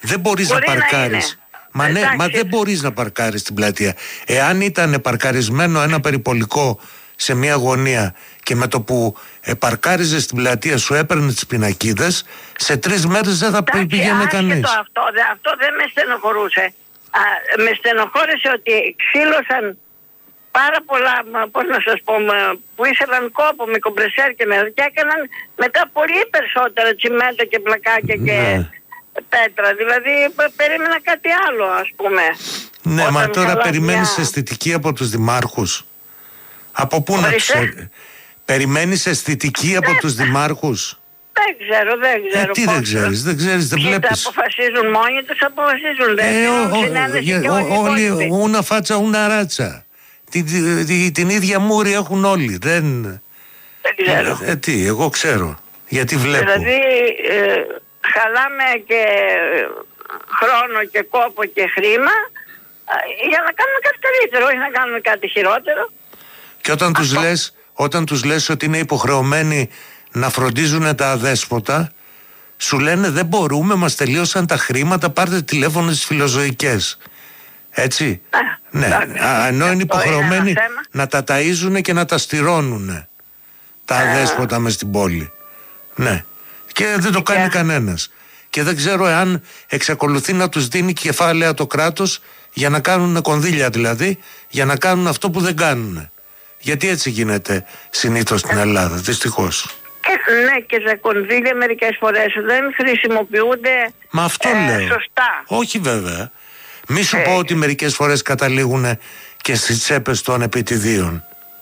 Δεν μπορείς να παρκάρεις. Μα δεν μπορείς να παρκάρεις στην πλατεία. Εάν ήταν παρκαρισμένο ένα περιπολικό σε μια γωνία και με το που παρκάριζε στην πλατεία σου έπαιρνε τις πινακίδες, σε 3 μέρες δεν θα πήγαινε κανείς. Αυτό δεν με στενοχωρούσε. Με στενοχώρησε ότι ξύλωσαν πάρα πολλά, πώς να σας πω, που ήθελαν κόπο με κομπρεσέρ και έκαναν μετά πολύ περισσότερα τσιμέντα και πλακάκια και πέτρα. Δηλαδή περίμενα κάτι άλλο, ας πούμε. Ναι, μα τώρα περιμένεις αισθητική από τους δημάρχους. Από πού να τους... Περιμένεις αισθητική από τους δημάρχους. Δεν ξέρω. Τι δεν ξέρεις, δεν βλέπεις. Τα αποφασίζουν μόνοι τους, όλοι. Ούνα φάτσα, ούνα ράτσα. Την ίδια μούρη έχουν όλοι. Δεν ξέρω. Εγώ ξέρω. Γιατί βλέπω. Δηλαδή χαλάμε και χρόνο και κόπο και χρήμα για να κάνουμε κάτι καλύτερο, όχι να κάνουμε κάτι χειρότερο. Και όταν τους λες ότι είναι υποχρεωμένοι να φροντίζουν τα αδέσποτα, σου λένε δεν μπορούμε, μας τελείωσαν τα χρήματα, πάρτε τηλέφωνο στις φιλοζωικές. Έτσι. Ναι. Ενώ είναι υποχρεωμένοι να τα ταΐζουν και να τα στηρώνουν τα αδέσποτα μες στην πόλη. Ναι. Και δεν το κάνει κανένας. Και δεν ξέρω εάν εξακολουθεί να τους δίνει κεφάλαια το κράτος για να κάνουν κονδύλια, δηλαδή για να κάνουν αυτό που δεν κάνουν. Γιατί έτσι γίνεται συνήθως στην Ελλάδα, δυστυχώς. Ναι, και τα κονδύλια μερικές φορές δεν χρησιμοποιούνται σωστά. Όχι βέβαια. Μη σου πω ότι μερικές φορές καταλήγουν και στις τσέπες των επιτιδίων.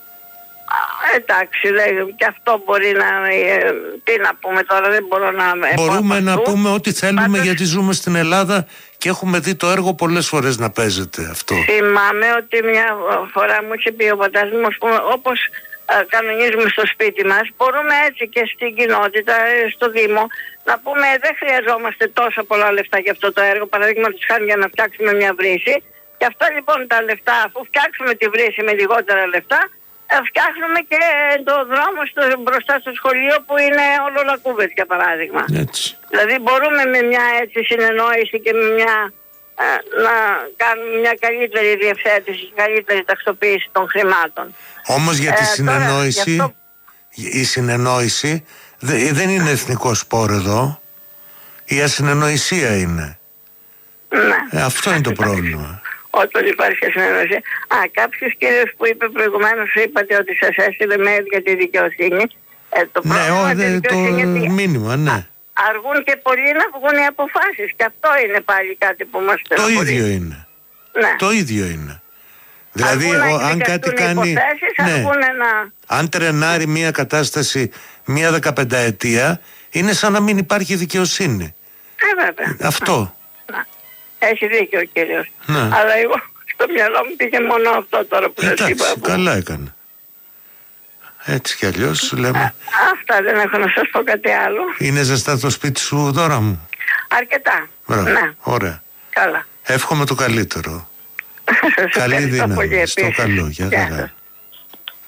Εντάξει, και αυτό μπορεί να... τι να πούμε τώρα, δεν μπορώ να... Μπορούμε να πούμε ό,τι θέλουμε, γιατί ζούμε στην Ελλάδα και έχουμε δει το έργο πολλές φορές να παίζεται αυτό. Θυμάμαι ότι μια φορά μου είχε πει ο πατάς μου, όπως κανονίζουμε στο σπίτι μας, μπορούμε έτσι και στην κοινότητα, στο Δήμο, να πούμε δεν χρειαζόμαστε τόσα πολλά λεφτά για αυτό το έργο, παραδείγματος χάρη για να φτιάξουμε μια βρύση. Και αυτά λοιπόν τα λεφτά, αφού φτιάξουμε τη βρύση με λιγότερα λεφτά, φτιάχνουμε και το δρόμο μπροστά στο σχολείο που είναι όλο λακκούβες, για παράδειγμα. Έτσι. Δηλαδή μπορούμε με μια έτσι συνεννόηση και με μια να κάνουμε μια καλύτερη διευθέτηση, καλύτερη τακτοποίηση των χρημάτων. Όμως για τη συνεννόηση, τώρα, η συνεννόηση δεν είναι εθνικό σπόρο εδώ. Η ασυνεννοησία είναι. Ναι. Αυτό είναι το πρόβλημα. Όταν υπάρχει συνεννόηση. Κάποιος κύριος που είπε προηγουμένως, είπατε ότι σας έστειλε mail για τη δικαιοσύνη. Το το μήνυμα, ναι. Αργούν και πολλοί να βγουν οι αποφάσεις. Και αυτό είναι πάλι κάτι που μας το ίδιο είναι. Ναι. Το ίδιο είναι. Δηλαδή αν κάτι κάνει, αν τρενάρει μια κατάσταση μια 15ετία, είναι σαν να μην υπάρχει δικαιοσύνη. Βέβαια. Αυτό. Έχει δίκιο ο κύριος. Αλλά εγώ στο μυαλό μου πήγε μόνο αυτό τώρα που σας είπα. Καλά έκανε. Έτσι κι αλλιώς λέμε. Αυτά, δεν έχω να σας πω κάτι άλλο. Είναι ζεστά το σπίτι σου, Δώρα μου? Αρκετά. Μπράβο, ναι. Ωραία. Καλά. Εύχομαι το καλύτερο. Καλή δύναμη. Στο καλό. Γεια χαρά.